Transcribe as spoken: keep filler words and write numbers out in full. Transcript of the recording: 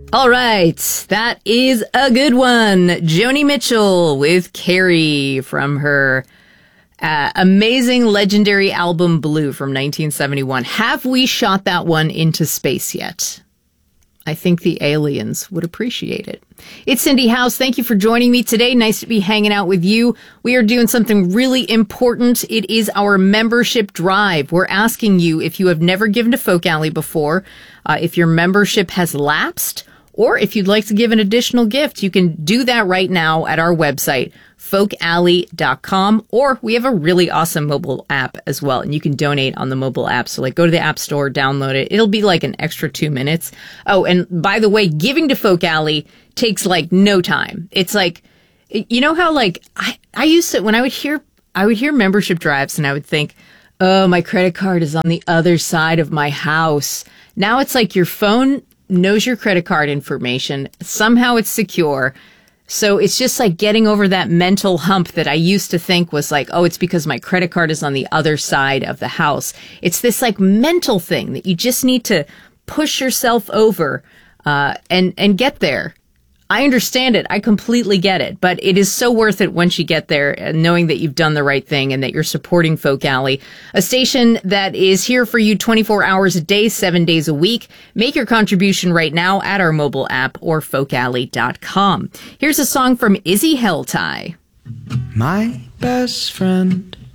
All right, that is a good one. Joni Mitchell with Carrie from her uh, amazing legendary album Blue from nineteen seventy-one. Have we shot that one into space yet? I think the aliens would appreciate it. It's Cindy House. Thank you for joining me today. Nice to be hanging out with you. We are doing something really important. It is our membership drive. We're asking you, if you have never given to Folk Alley before, uh, if your membership has lapsed, or if you'd like to give an additional gift, you can do that right now at our website, folk alley dot com, or we have a really awesome mobile app as well, and you can donate on the mobile app. So like go to the App Store, download it. It'll be like an extra two minutes. Oh, and by the way, giving to Folk Alley takes like no time. It's like, you know how like I, I used to, when I would hear, I would hear membership drives and I would think, oh, my credit card is on the other side of my house. Now it's like your phone knows your credit card information. Somehow it's secure. So it's just like getting over that mental hump that I used to think was like, oh, it's because my credit card is on the other side of the house. It's this like mental thing that you just need to push yourself over, uh, and, and get there. I understand it. I completely get it, but it is so worth it once you get there, knowing that you've done the right thing and that you're supporting Folk Alley, a station that is here for you twenty-four hours a day, seven days a week. Make your contribution right now at our mobile app or folk alley dot com. Here's a song from Izzy Helltie. My best friend